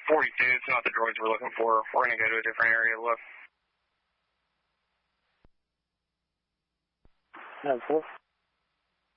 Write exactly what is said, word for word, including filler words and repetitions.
forty-two, it's not the droids we're looking for. We're going to go to a different area to look. nine four.